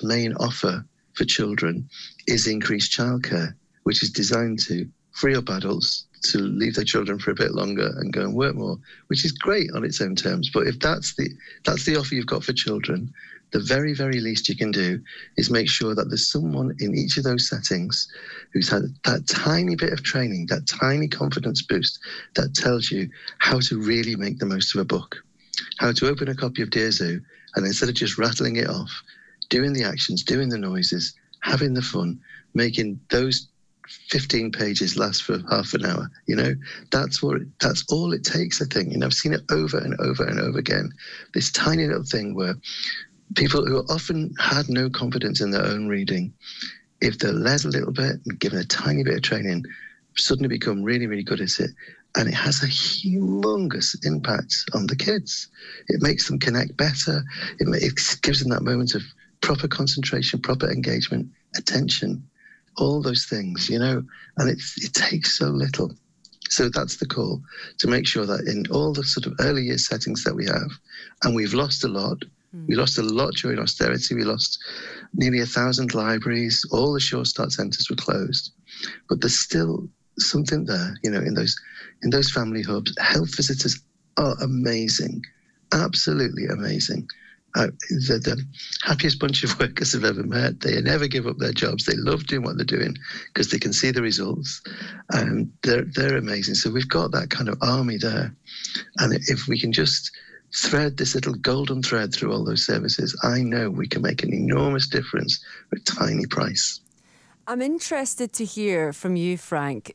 main offer for children is increased childcare, which is designed to free up adults to leave their children for a bit longer and go and work more, which is great on its own terms. But if that's the offer you've got for children, the very, very least you can do is make sure that there's someone in each of those settings who's had that tiny bit of training, that tiny confidence boost that tells you how to really make the most of a book, how to open a copy of Dear Zoo, and instead of just rattling it off, doing the actions, doing the noises, having the fun, making those 15 pages last for half an hour, that's all it takes, I think. I've seen it over and over and over again. This tiny little thing where people who often had no confidence in their own reading, if they're led a little bit and given a tiny bit of training, suddenly become really, really good at it. And it has a humongous impact on the kids. It makes them connect better. It gives them that moment of proper concentration, proper engagement, attention, all those things, and it takes so little. So that's the call, to make sure that in all the sort of early year settings that we have, and we've lost a lot. We lost a lot during austerity. We lost nearly 1,000 libraries. All the Sure Start centres were closed. But there's still something there, in those family hubs. Health visitors are amazing, absolutely amazing. They're the happiest bunch of workers I've ever met. They never give up their jobs. They love doing what they're doing because they can see the results, and they're amazing. So we've got that kind of army there, and if we can just thread this little golden thread through all those services, I know we can make an enormous difference for a tiny price. I'm interested to hear from you, Frank.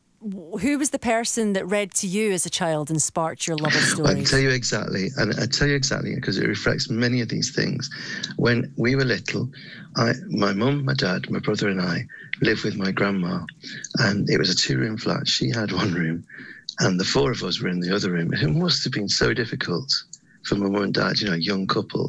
Who was the person that read to you as a child and sparked your love of stories? I can tell you exactly, because it reflects many of these things. When we were little, my mum, my dad, my brother and I lived with my grandma, and it was a 2-room flat. She had one room, and the 4 of us were in the other room. It must have been so difficult for my mum and dad, a young couple.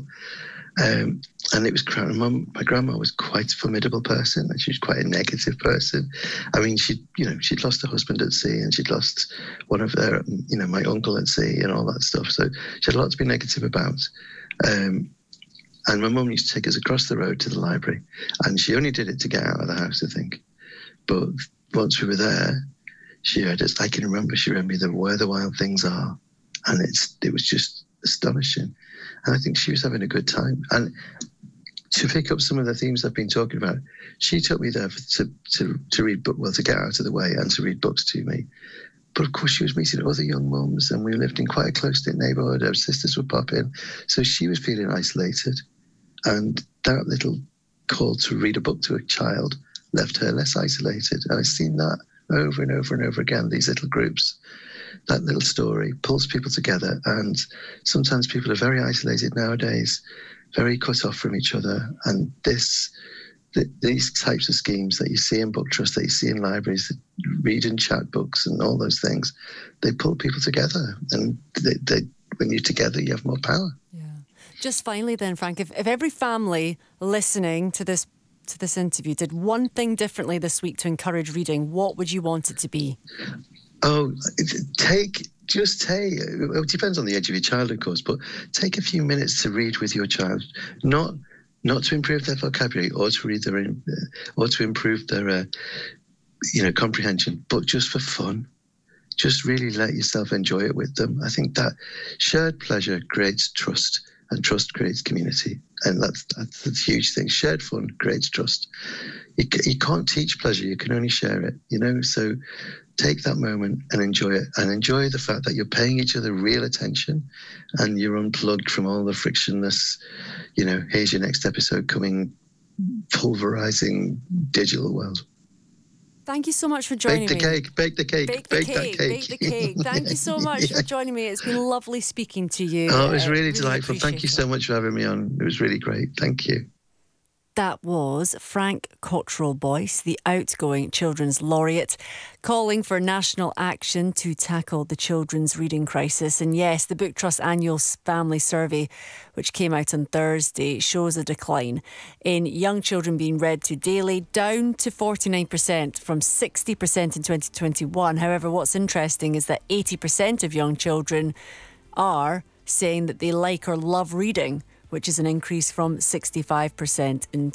And it was my grandma was quite a formidable person, and she was quite a negative person. I mean, she'd lost her husband at sea, and she'd lost one of her, my uncle at sea, and all that stuff. So she had a lot to be negative about. And my mum used to take us across the road to the library, and she only did it to get out of the house, I think. But once we were there, she heard us. I can remember she read me Where the Wild Things Are, and it was just astonishing. And I think she was having a good time. And to pick up some of the themes I've been talking about, she took me there to read to get out of the way and to read books to me. But of course, she was meeting other young mums, and we lived in quite a close-knit neighbourhood. Her sisters would pop in. So she was feeling isolated. And that little call to read a book to a child left her less isolated. And I've seen that over and over and over again, these little groups. That little story pulls people together, and sometimes people are very isolated nowadays, very cut off from each other. And these types of schemes that you see in book trusts, that you see in libraries, read and chat books and all those things, they pull people together, and when you're together, you have more power. Yeah. Just finally then, Frank, if every family listening to this interview did one thing differently this week to encourage reading, what would you want it to be? Oh, it depends on the age of your child, of course, but take a few minutes to read with your child, not to improve their vocabulary or to improve their comprehension, but just for fun. Just really let yourself enjoy it with them. I think that shared pleasure creates trust, and trust creates community, and that's a huge thing. Shared fun creates trust. You can't teach pleasure; you can only share it. So take that moment and enjoy it, and enjoy the fact that you're paying each other real attention, and you're unplugged from all the frictionless. Here's your next episode coming, pulverizing digital world. Thank you so much for joining me. Bake the cake. Bake the cake. Thank you so much for joining me. It's been lovely speaking to you. Oh, it was really delightful. Thank you so much for having me on. It was really great. Thank you. That was Frank Cottrell-Boyce, the outgoing Children's Laureate, calling for national action to tackle the children's reading crisis. And yes, the Book Trust annual family survey, which came out on Thursday, shows a decline in young children being read to daily, down to 49% from 60% in 2021. However, what's interesting is that 80% of young children are saying that they like or love reading, which is an increase from 65% in